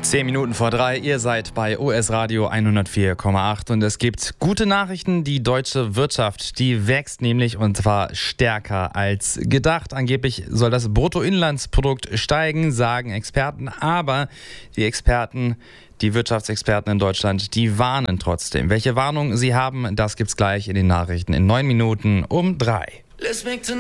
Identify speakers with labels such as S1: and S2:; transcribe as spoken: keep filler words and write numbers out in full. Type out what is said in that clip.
S1: Zehn Minuten vor drei, ihr seid bei O S Radio hundertvier Komma acht und es gibt gute Nachrichten. Die deutsche Wirtschaft, die wächst nämlich und zwar stärker als gedacht. Angeblich soll das Bruttoinlandsprodukt steigen, sagen Experten, aber die Experten, die Wirtschaftsexperten in Deutschland, die warnen trotzdem. Welche Warnung sie haben, das gibt's gleich in den Nachrichten in neun Minuten um drei.